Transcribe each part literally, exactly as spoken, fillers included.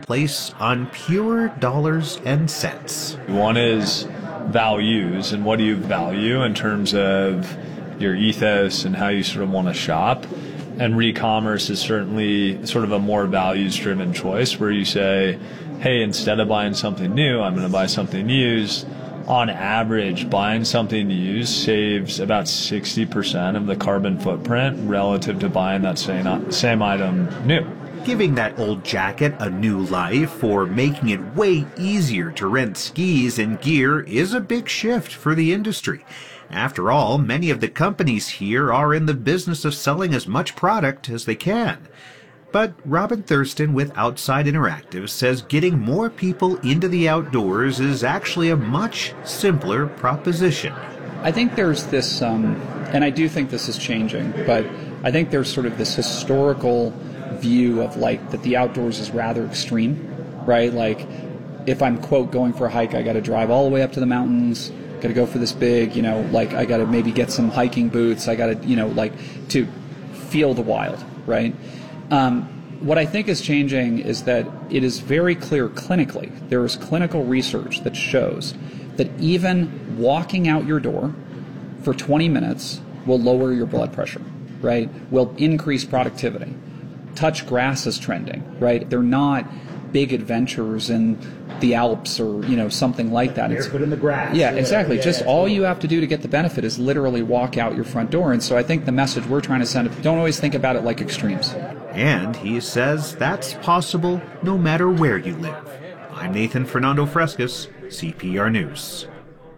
place on pure dollars and cents. One is values, and what do you value in terms of your ethos and how you sort of want to shop. And re-commerce is certainly sort of a more values-driven choice where you say, hey, instead of buying something new, I'm going to buy something used. On average, buying something used saves about sixty percent of the carbon footprint relative to buying that same, same item new. Giving that old jacket a new life or making it way easier to rent skis and gear is a big shift for the industry. After all, many of the companies here are in the business of selling as much product as they can. But Robin Thurston with Outside Interactive says getting more people into the outdoors is actually a much simpler proposition. I think there's this, um, and I do think this is changing, but I think there's sort of this historical view of like that the outdoors is rather extreme, right? Like if I'm, quote, going for a hike, I got to drive all the way up to the mountains, got to go for this big, you know, like I got to maybe get some hiking boots, I got to, you know, like to feel the wild, right? Um, what I think is changing is that it is very clear clinically, there is clinical research that shows that even walking out your door for twenty minutes will lower your blood pressure, right? Will increase productivity. Touch grass is trending, right? They're not big adventures in the Alps or, you know, something like that. Barefoot it's, in the grass. Yeah, exactly. Yeah, Just yeah, all totally. you have to do to get the benefit is literally walk out your front door. And so I think the message we're trying to send, don't always think about it like extremes. And he says that's possible no matter where you live. I'm Nathan Fernando Frescas, C P R News.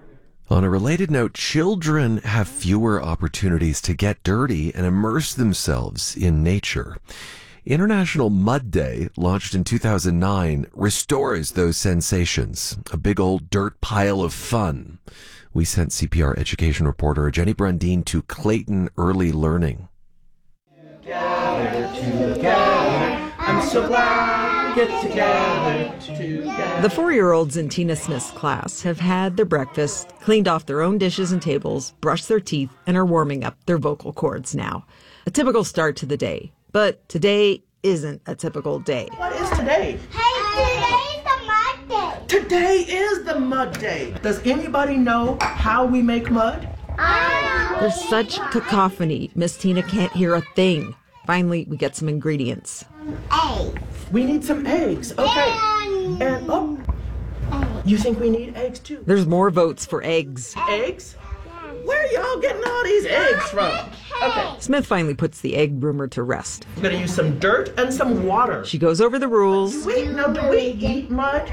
On a related note, children have fewer opportunities to get dirty and immerse themselves in nature. International Mud Day, launched in two thousand nine, restores those sensations. A big old dirt pile of fun. We sent C P R education reporter Jenny Brundine to Clayton Early Learning. Together, together, I'm so glad we get together, together. The four-year-olds in Tina Smith's class have had their breakfast, cleaned off their own dishes and tables, brushed their teeth, and are warming up their vocal cords now. A typical start to the day. But today isn't a typical day. What is today? Hey, today's the mud day. Today is the mud day. Does anybody know how we make mud? I know. There's such cacophony, Miss Tina can't hear a thing. Finally, we get some ingredients. Eggs. We need some eggs. Okay. And, And, oh, you think we need eggs too? There's more votes for eggs. Eggs? Where are y'all getting all these eggs from? Okay. Smith finally puts the egg rumor to rest. We're going to use some dirt and some water. She goes over the rules. Wait, now do we eat mud?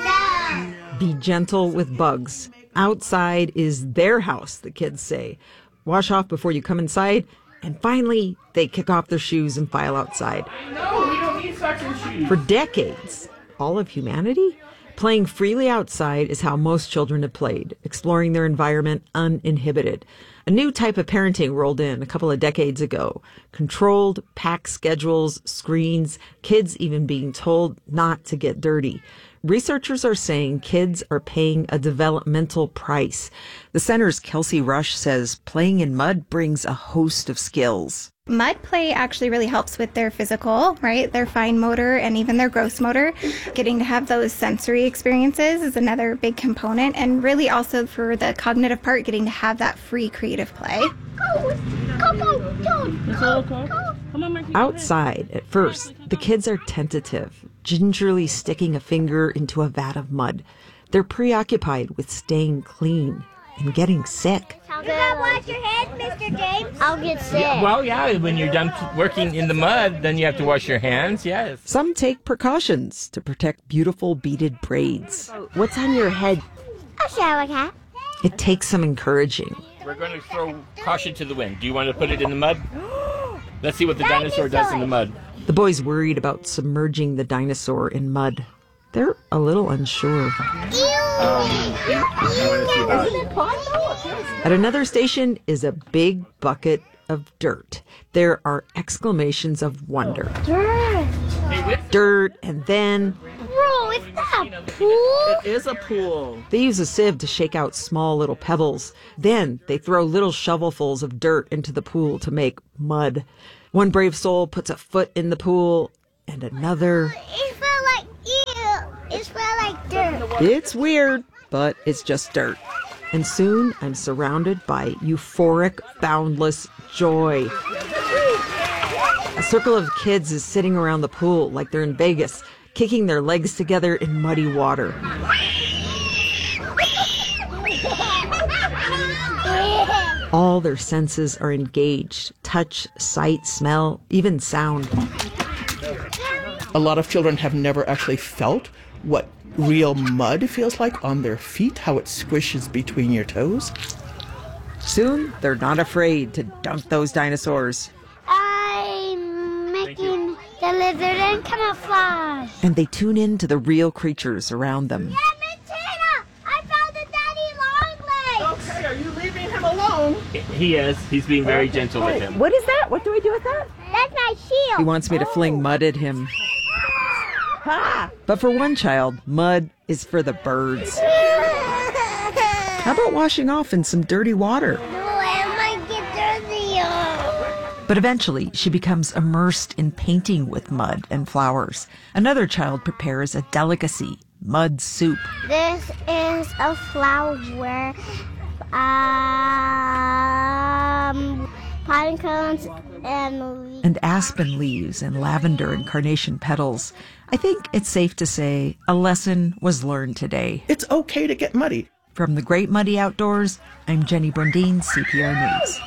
No. Be gentle with bugs. Outside is their house, the kids say. Wash off before you come inside. And finally, they kick off their shoes and file outside. No, we don't need socks and shoes. For decades, all of humanity, playing freely outside is how most children have played, exploring their environment uninhibited. A new type of parenting rolled in a couple of decades ago. Controlled, packed schedules, screens, kids even being told not to get dirty. Researchers are saying kids are paying a developmental price. The center's Kelsey Rush says playing in mud brings a host of skills. Mud play actually really helps with their physical, right? Their fine motor and even their gross motor. Getting to have those sensory experiences is another big component. And really also for the cognitive part, getting to have that free creative play. Go, go, go, go, go, go. Outside, at first, the kids are tentative, gingerly sticking a finger into a vat of mud. They're preoccupied with staying clean and getting sick. You gotta wash your hands, Mister James. I'll get sick. Yeah, well, yeah, when you're done working in the mud, then you have to wash your hands, yes. Some take precautions to protect beautiful beaded braids. What's on your head? A shower cap. It takes some encouraging. We're going to throw caution to the wind. Do you want to put it in the mud? Let's see what the dinosaur does in the mud. The boys worried about submerging the dinosaur in mud. They're a little unsure. At another station is a big bucket of dirt. There are exclamations of wonder. Dirt. Dirt, and then... Bro, it's not a pool. It is a pool. They use a sieve to shake out small little pebbles. Then they throw little shovelfuls of dirt into the pool to make mud. One brave soul puts a foot in the pool, and another... It felt like It's weird, but it's just dirt. And soon I'm surrounded by euphoric, boundless joy. A circle of kids is sitting around the pool like they're in Vegas, kicking their legs together in muddy water. All their senses are engaged: touch, sight, smell, even sound. A lot of children have never actually felt what real mud feels like on their feet, how it squishes between your toes. Soon, they're not afraid to dunk those dinosaurs. I'm making the lizard in camouflage. And they tune in to the real creatures around them. Yeah, Mintina! I found the daddy long legs! Okay, are you leaving him alone? He is. He's being very gentle with him. What is that? What do I do with that? That's my shield. He wants me to fling mud at him. But for one child, mud is for the birds. How about washing off in some dirty water? I might get dirty. But eventually, she becomes immersed in painting with mud and flowers. Another child prepares a delicacy, mud soup. This is a flower. Um, pine cones and And aspen leaves and lavender and carnation petals. I think it's safe to say a lesson was learned today. It's okay to get muddy. From the Great Muddy Outdoors, I'm Jenny Brundeen, C P R News.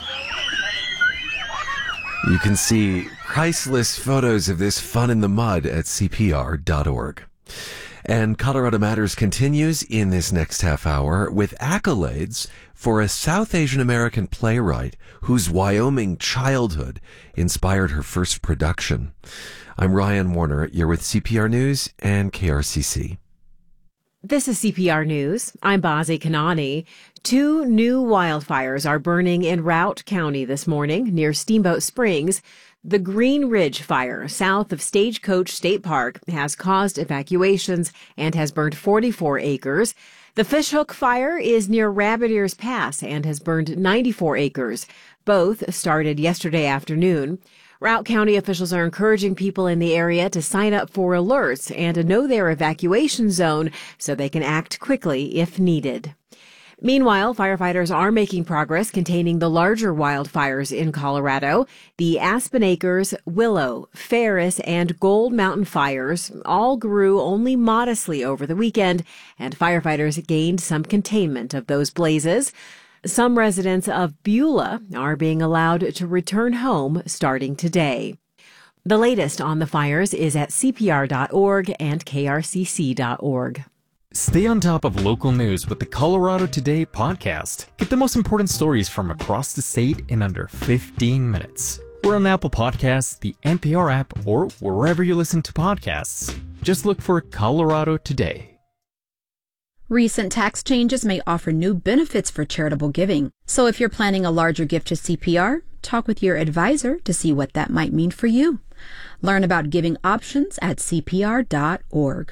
You can see priceless photos of this fun in the mud at C P R dot org. And Colorado Matters continues in this next half hour with accolades for a South Asian American playwright whose Wyoming childhood inspired her first production. I'm Ryan Warner. You're with C P R News and K R C C. This is C P R News. I'm Bazi Kanani. Two new wildfires are burning in Routt County this morning near Steamboat Springs. The Green Ridge Fire, south of Stagecoach State Park, has caused evacuations and has burned forty-four acres. The Fishhook Fire is near Rabbit Ears Pass and has burned ninety-four acres. Both started yesterday afternoon. Routt County officials are encouraging people in the area to sign up for alerts and to know their evacuation zone so they can act quickly if needed. Meanwhile, firefighters are making progress containing the larger wildfires in Colorado. The Aspen Acres, Willow, Ferris, and Gold Mountain fires all grew only modestly over the weekend, and firefighters gained some containment of those blazes. Some residents of Beulah are being allowed to return home starting today. The latest on the fires is at C P R dot org and K R C C dot org. Stay on top of local news with the Colorado Today podcast. Get the most important stories from across the state in under fifteen minutes. We're on Apple Podcasts, the N P R app, or wherever you listen to podcasts. Just look for Colorado Today. Recent tax changes may offer new benefits for charitable giving. So if you're planning a larger gift to C P R, talk with your advisor to see what that might mean for you. Learn about giving options at C P R dot org.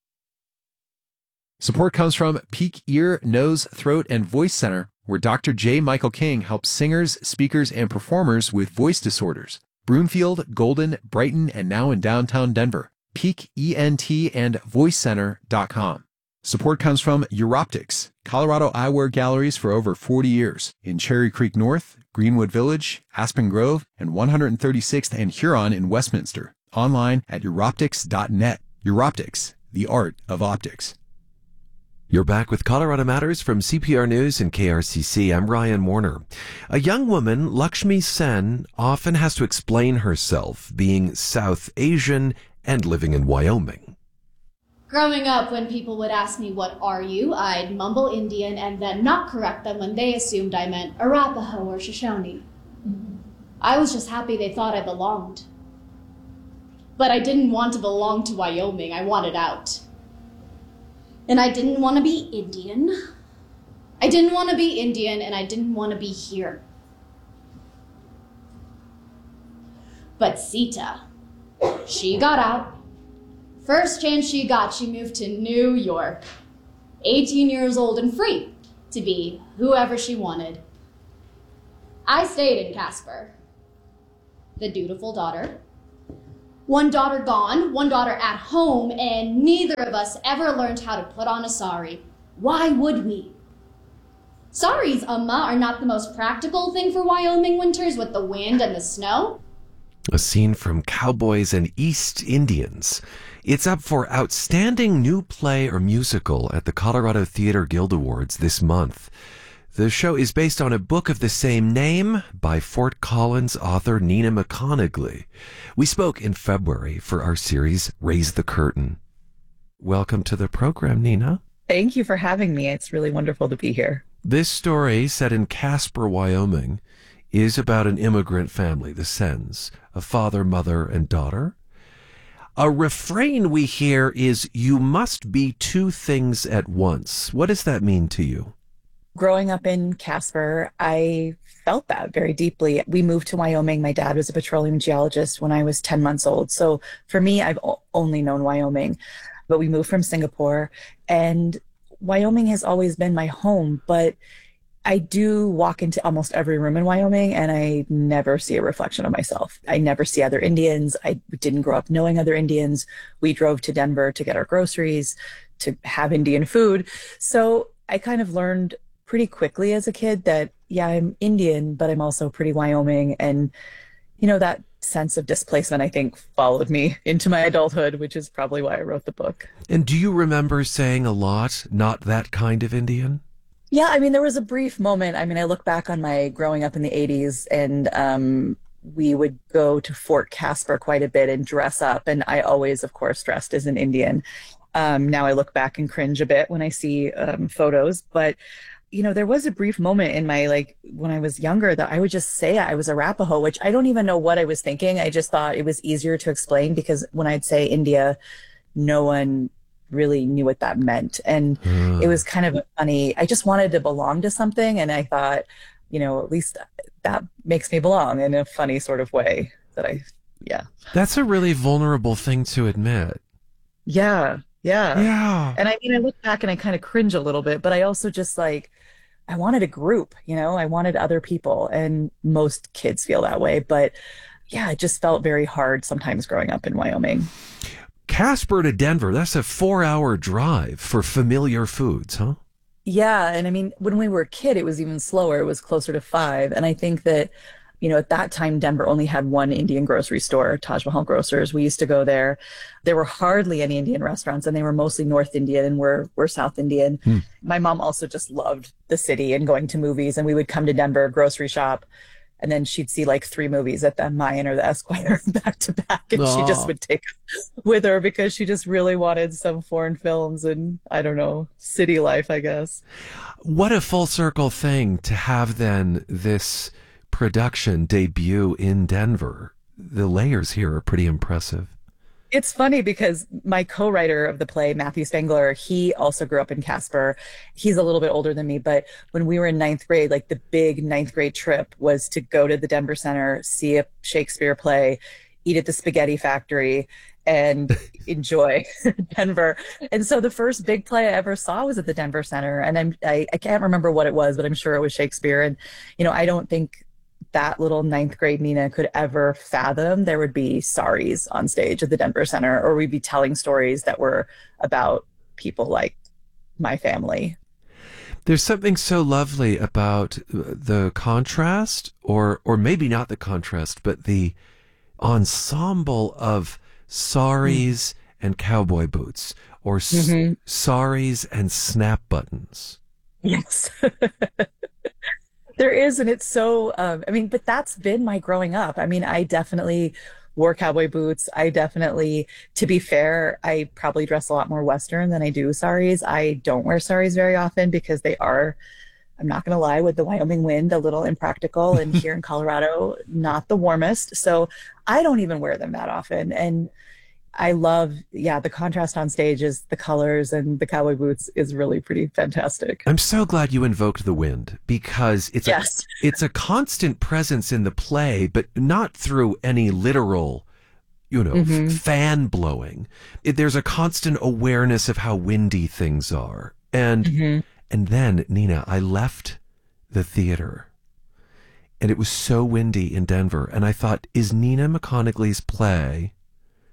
Support comes from Peak Ear, Nose, Throat, and Voice Center, where Doctor J. Michael King helps singers, speakers, and performers with voice disorders. Broomfield, Golden, Brighton, and now in downtown Denver. Peak E N T and voice center dot com. Support comes from Europtics, Colorado eyewear galleries for over forty years in Cherry Creek North, Greenwood Village, Aspen Grove, and one hundred thirty-sixth and Huron in Westminster. Online at Europtics dot net. Europtics, the art of optics. You're back with Colorado Matters from C P R News and K R C C. I'm Ryan Warner. A young woman, Lakshmi Sen, often has to explain herself, being South Asian and living in Wyoming. Growing up, when people would ask me, "What are you?" I'd mumble Indian and then not correct them when they assumed I meant Arapaho or Shoshone. I was just happy they thought I belonged. But I didn't want to belong to Wyoming. I wanted out. And I didn't want to be Indian. I didn't want to be Indian, and I didn't want to be here. But Sita, she got out. First chance she got, she moved to New York. eighteen years old and free to be whoever she wanted. I stayed in Casper, the dutiful daughter, One daughter gone, one daughter at home, and neither of us ever learned how to put on a sari. Why would we? Saris, Amma, are not the most practical thing for Wyoming winters with the wind and the snow. A scene from Cowboys and East Indians. It's up for Outstanding New Play or Musical at the Colorado Theater Guild Awards this month. The show is based on a book of the same name by Fort Collins author Nina McConigley. We spoke in February for our series, Raise the Curtain. Welcome to the program, Nina. Thank you for having me. It's really wonderful to be here. This story, set in Casper, Wyoming, is about an immigrant family, the Sens, a father, mother, and daughter. A refrain we hear is, "You must be two things at once." What does that mean to you? Growing up in Casper, I felt that very deeply. We moved to Wyoming. My dad was a petroleum geologist when I was ten months old. So for me, I've only known Wyoming. But we moved from Singapore, and Wyoming has always been my home. But I do walk into almost every room in Wyoming, and I never see a reflection of myself. I never see other Indians. I didn't grow up knowing other Indians. We drove to Denver to get our groceries, to have Indian food. So I kind of learned pretty quickly as a kid that, yeah, I'm Indian, but I'm also pretty Wyoming. And, you know, that sense of displacement, I think, followed me into my adulthood, which is probably why I wrote the book. And do you remember saying a lot, "Not that kind of Indian"? Yeah, I mean, there was a brief moment. I mean, I look back on my growing up in the eighties, and um, we would go to Fort Casper quite a bit and dress up. And I always, of course, dressed as an Indian. Um, now I look back and cringe a bit when I see um, photos. But you know, there was a brief moment in my, like, when I was younger that I would just say I was Arapaho, which I don't even know what I was thinking. I just thought it was easier to explain because when I'd say India, no one really knew what that meant. And mm. it was kind of funny. I just wanted to belong to something. And I thought, you know, at least that makes me belong in a funny sort of way that I, yeah. That's a really vulnerable thing to admit. Yeah. Yeah. Yeah. And I mean, I look back and I kind of cringe a little bit, but I also just like, I wanted a group, you know, I wanted other people, and most kids feel that way. But yeah, it just felt very hard sometimes growing up in Wyoming. Casper to Denver, that's a four hour drive for familiar foods, huh? Yeah. And I mean, when we were a kid, it was even slower. It was closer to five. And I think that, you know, at that time, Denver only had one Indian grocery store, Taj Mahal Grocers. We used to go there. There were hardly any Indian restaurants, and they were mostly North Indian, and we're, we're South Indian. Hmm. My mom also just loved the city and going to movies, and we would come to Denver, grocery shop, and then she'd see like three movies at the Mayan or the Esquire back to back, and Aww. She just would take us with her because she just really wanted some foreign films and, I don't know, city life, I guess. What a full circle thing to have then this production debut in Denver. The layers here are pretty impressive. It's funny because my co-writer of the play, Matthew Spangler, he also grew up in Casper. He's a little bit older than me, but when we were in ninth grade, like the big ninth grade trip was to go to the Denver Center, see a Shakespeare play, eat at the Spaghetti Factory, and enjoy Denver. And so the first big play I ever saw was at the Denver Center. And I'm, I, I can't remember what it was, but I'm sure it was Shakespeare. And, you know, I don't think that little ninth grade Nina could ever fathom there would be saris on stage at the Denver Center, or we'd be telling stories that were about people like my family. There's something so lovely about the contrast, or or maybe not the contrast, but the ensemble of saris mm-hmm. and cowboy boots, or mm-hmm. s- saris and snap buttons. Yes. There is, and it's so, um, I mean, but that's been my growing up. I mean, I definitely wore cowboy boots. I definitely, to be fair, I probably dress a lot more Western than I do saris. I don't wear saris very often because they are, I'm not going to lie, with the Wyoming wind, a little impractical, and here in Colorado, not the warmest. So I don't even wear them that often. And I love, yeah, the contrast on stage is the colors, and the cowboy boots is really pretty fantastic. I'm so glad you invoked the wind, because it's yes. a, it's a constant presence in the play, but not through any literal, you know, mm-hmm. f- fan blowing. It, there's a constant awareness of how windy things are. And, mm-hmm. and then, Nina, I left the theater, and it was so windy in Denver. And I thought, is Nina McConigley's play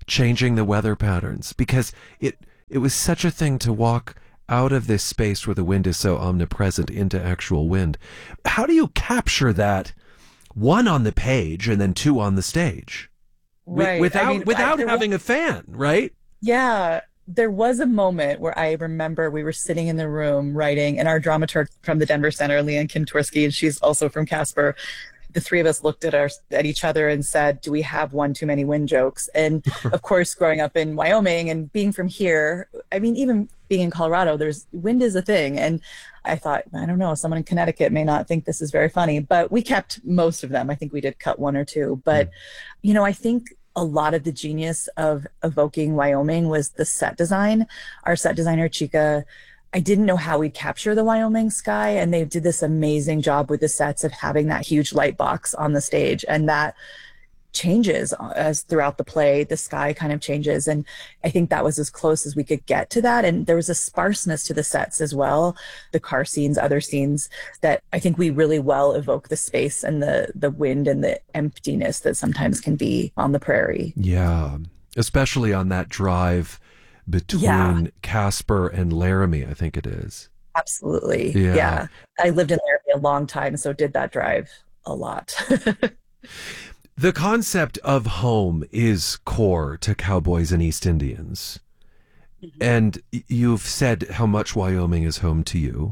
changing the weather patterns, because it it was such a thing to walk out of this space where the wind is so omnipresent into actual wind. How do you capture that, one on the page and then two on the stage? Right. Without, I mean, without I, having a fan, right? Yeah. There was a moment where I remember we were sitting in the room writing, and our dramaturg from the Denver Center, Leanne Kim Tversky, and she's also from Casper, the three of us looked at our at each other and said, do we have one too many wind jokes? And of course, growing up in Wyoming and being from here, I mean, even being in Colorado, there's wind is a thing. And I thought, I don't know, someone in Connecticut may not think this is very funny, but we kept most of them. I think we did cut one or two. But, you know, I think a lot of the genius of evoking Wyoming was the set design. Our set designer, Chica, I didn't know how we'd capture the Wyoming sky, and they did this amazing job with the sets of having that huge light box on the stage, and that changes as throughout the play. The sky kind of changes, and I think that was as close as we could get to that. And there was a sparseness to the sets as well, the car scenes, other scenes, that I think we really well evoke the space and the the wind and the emptiness that sometimes can be on the prairie. Yeah, especially on that drive between Yeah. Casper and Laramie, I think it is. Absolutely. Yeah. Yeah. I lived in Laramie a long time, so did that drive a lot. The concept of home is core to Cowboys and East Indians. And you've said how much Wyoming is home to you.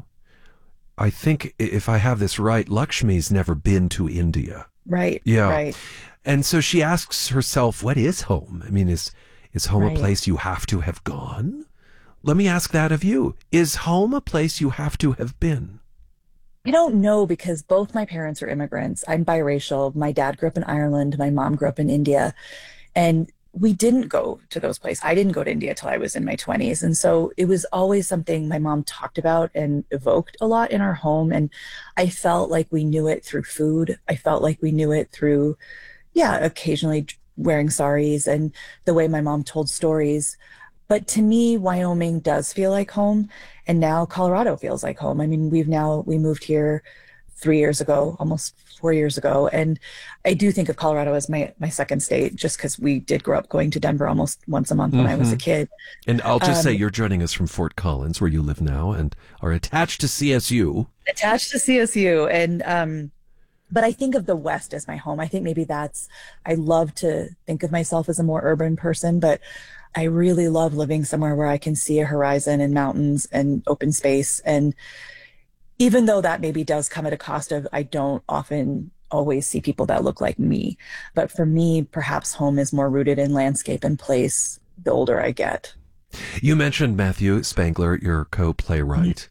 I think, if I have this right, Lakshmi's never been to India. Right. Yeah. Right. And so she asks herself, what is home? I mean, is is home Right. a place you have to have gone? Let me ask that of you. Is home a place you have to have been? I don't know, because both my parents are immigrants. I'm biracial. My dad grew up in Ireland. My mom grew up in India. And we didn't go to those places. I didn't go to India till I was in my twenties. And so it was always something my mom talked about and evoked a lot in our home. And I felt like we knew it through food. I felt like we knew it through, yeah, occasionally wearing saris and the way my mom told stories. But to me, Wyoming does feel like home. And now Colorado feels like home. I mean, we've now, we moved here three years ago, almost four years ago. And I do think of Colorado as my, my second state, just because we did grow up going to Denver almost once a month when I was a Mhm. kid. And I'll just Um, say you're joining us from Fort Collins, where you live now, and are attached to C S U. Attached to C S U. And, um, but I think of the West as my home. I think maybe that's, I love to think of myself as a more urban person, but I really love living somewhere where I can see a horizon and mountains and open space. And even though that maybe does come at a cost of, I don't often always see people that look like me. But for me, perhaps home is more rooted in landscape and place the older I get. You mentioned Matthew Spangler, your co-playwright.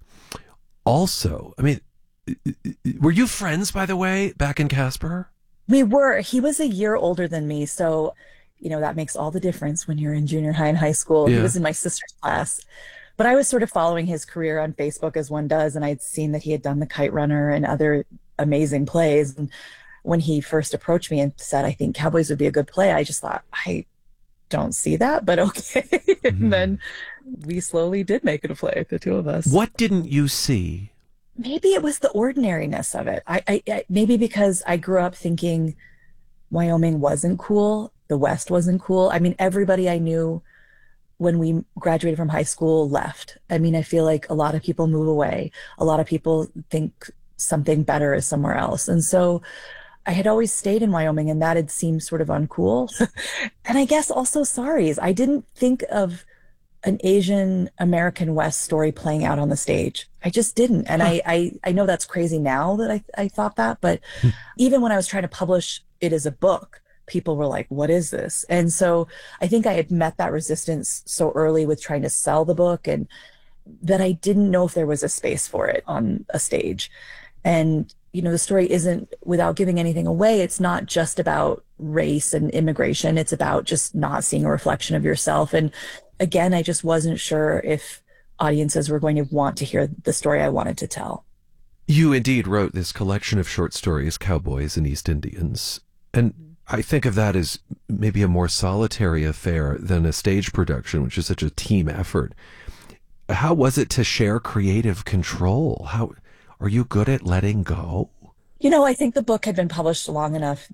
Also, I mean, were you friends, by the way, back in Casper? We were. He was a year older than me. So, you know, that makes all the difference when you're in junior high and high school. Yeah. He was in my sister's class. But I was sort of following his career on Facebook, as one does, and I'd seen that he had done The Kite Runner and other amazing plays. And when he first approached me and said, I think Cowboys would be a good play, I just thought, I don't see that, but okay. Mm-hmm. And then we slowly did make it a play, the two of us. What didn't you see? Maybe it was the ordinariness of it. I, I, I maybe because I grew up thinking Wyoming wasn't cool, the West wasn't cool. I mean, everybody I knew when we graduated from high school left. I mean, I feel like a lot of people move away. A lot of people think something better is somewhere else. And so I had always stayed in Wyoming, and that had seemed sort of uncool. And I guess also saris. I didn't think of an Asian American West story playing out on the stage. I just didn't. And I, I, I know that's crazy now that I, I thought that, but even when I was trying to publish it as a book, people were like, what is this? And so I think I had met that resistance so early with trying to sell the book, and that I didn't know if there was a space for it on a stage. And, you know, the story isn't, without giving anything away, it's not just about race and immigration. It's about just not seeing a reflection of yourself. And again, I just wasn't sure if audiences were going to want to hear the story I wanted to tell. You indeed wrote this collection of short stories, Cowboys and East Indians. And I think of that as maybe a more solitary affair than a stage production, which is such a team effort. How was it to share creative control? How are you good at letting go? You know, I think the book had been published long enough that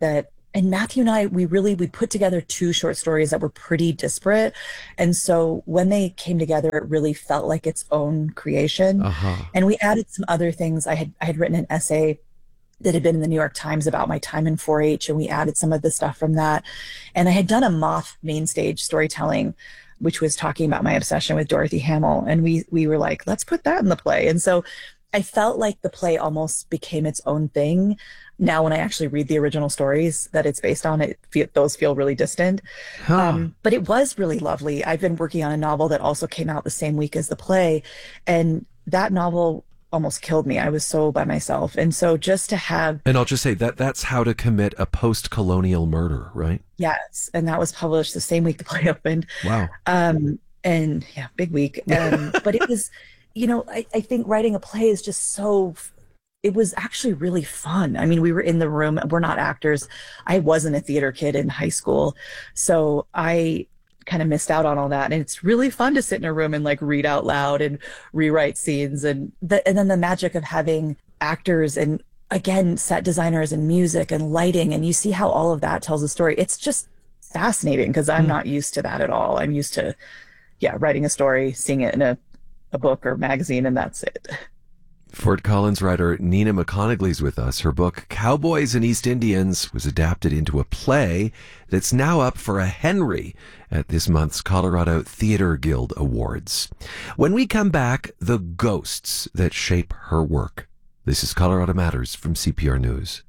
and Matthew and I, we really, we put together two short stories that were pretty disparate. And so when they came together, it really felt like its own creation. Uh-huh. And we added some other things. I had, I had written an essay that had been in the New York Times about my time in four H, and we added some of the stuff from that. And I had done a Moth main stage storytelling, which was talking about my obsession with Dorothy Hamill. And we, we were like, let's put that in the play. And so I felt like the play almost became its own thing. Now, when I actually read the original stories that it's based on, it feel, those feel really distant. Huh. Um, but it was really lovely. I've been working on a novel that also came out the same week as the play, and that novel almost killed me. I was so by myself. And so just to have... And I'll just say that that's How to Commit a Post-Colonial Murder, right? Yes. And that was published the same week the play opened. Wow. Um, and yeah, big week. Um, but it was, you know, I, I think writing a play is just so... It was actually really fun. I mean, we were in the room. We're not actors. I wasn't a theater kid in high school. So I kind of missed out on all that. And it's really fun to sit in a room and like read out loud and rewrite scenes. And, the, and then the magic of having actors and, again, set designers and music and lighting. And you see how all of that tells a story. It's just fascinating because I'm mm. not used to that at all. I'm used to, yeah, writing a story, seeing it in a, a book or magazine, and that's it. Fort Collins writer Nina McConaughey is with us. Her book, Cowboys and East Indians, was adapted into a play that's now up for a Henry at this month's Colorado Theater Guild Awards. When we come back, the ghosts that shape her work. This is Colorado Matters from C P R News.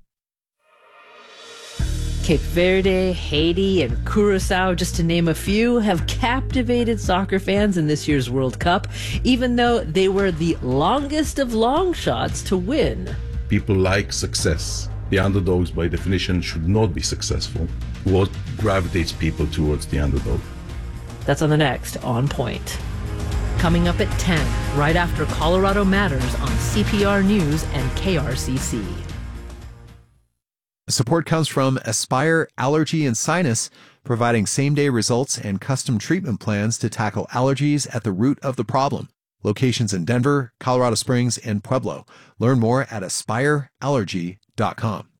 Cape Verde, Haiti, and Curacao, just to name a few, have captivated soccer fans in this year's World Cup, even though they were the longest of long shots to win. People like success. The underdogs, by definition, should not be successful. What gravitates people towards the underdog? That's on the next On Point. Coming up at ten, right after Colorado Matters on C P R News and K R C C. Support comes from Aspire Allergy and Sinus, providing same-day results and custom treatment plans to tackle allergies at the root of the problem. Locations in Denver, Colorado Springs, and Pueblo. Learn more at aspire allergy dot com.